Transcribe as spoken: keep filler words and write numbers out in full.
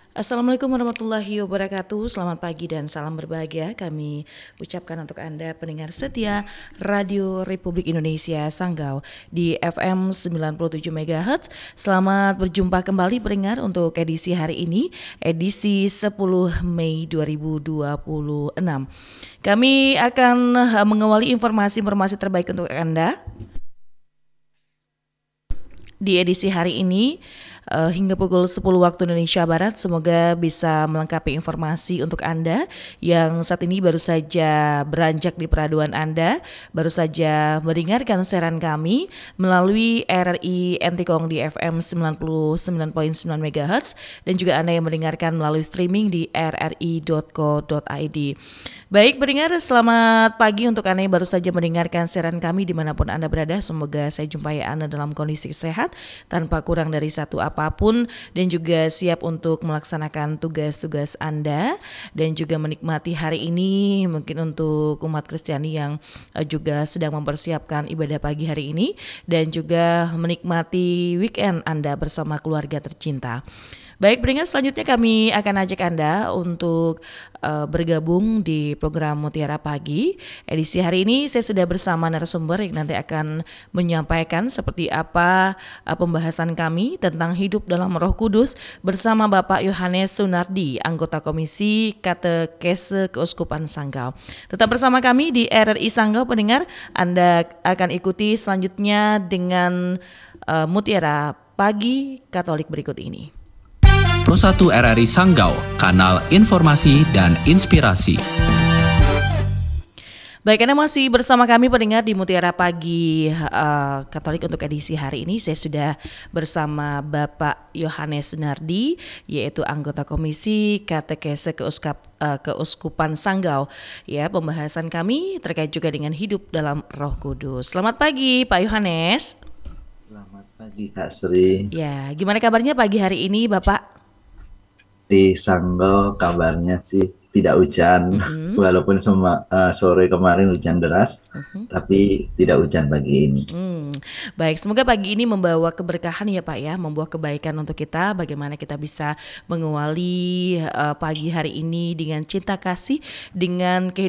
Assalamualaikum warahmatullahi wabarakatuh. Selamat pagi dan salam berbahagia kami ucapkan untuk Anda pendengar setia Radio Republik Indonesia Sanggau di F M sembilan puluh tujuh megahertz. Selamat berjumpa kembali pendengar untuk edisi hari ini, edisi sepuluh Mei dua ribu dua puluh enam. Kami akan mengawali informasi-informasi terbaik untuk Anda di edisi hari ini. Uh, hingga pukul sepuluh waktu Indonesia Barat, semoga bisa melengkapi informasi untuk Anda yang saat ini baru saja beranjak di peraduan Anda, baru saja mendengarkan siaran kami melalui R R I Entikong di F M sembilan puluh sembilan koma sembilan megahertz dan juga Anda yang mendengarkan melalui streaming di r r i dot co dot i d. Baik pendengar, selamat pagi untuk Anda yang baru saja mendengarkan siaran kami dimanapun Anda berada. Semoga saya jumpai Anda dalam kondisi sehat, tanpa kurang dari satu apapun, dan juga siap untuk melaksanakan tugas-tugas Anda dan juga menikmati hari ini. Mungkin untuk umat Kristiani yang juga sedang mempersiapkan ibadah pagi hari ini dan juga menikmati weekend Anda bersama keluarga tercinta. Baik pendengar, selanjutnya kami akan ajak Anda untuk uh, bergabung di program Mutiara Pagi. Edisi hari ini saya sudah bersama narasumber yang nanti akan menyampaikan seperti apa uh, pembahasan kami tentang hidup dalam Roh Kudus bersama Bapak Yohanes Sunardi, anggota Komisi Katekese Keuskupan Sanggau. Tetap bersama kami di R R I Sanggau pendengar. Anda akan ikuti selanjutnya dengan uh, Mutiara Pagi Katolik berikut ini. Pro satu R R I Sanggau, kanal informasi dan inspirasi. Baik, Anda masih bersama kami pendengar di Mutiara Pagi uh, Katolik untuk edisi hari ini. Saya sudah bersama Bapak Yohanes Sunardi, yaitu anggota Komisi Katekese Keuskap, uh, Keuskupan Sanggau. Ya, pembahasan kami terkait juga dengan hidup dalam Roh Kudus. Selamat pagi, Pak Yohanes. Selamat pagi, Kak Sri. Ya, gimana kabarnya pagi hari ini, Bapak? Di Sanggau kabarnya sih tidak hujan, mm-hmm. walaupun sema, uh, sore kemarin hujan deras, mm-hmm. tapi tidak hujan pagi ini. Hmm, baik, semoga pagi ini membawa keberkahan ya Pak ya, membawa kebaikan untuk kita. Bagaimana kita bisa mengawali uh, pagi hari ini dengan cinta kasih, dengan kehidupan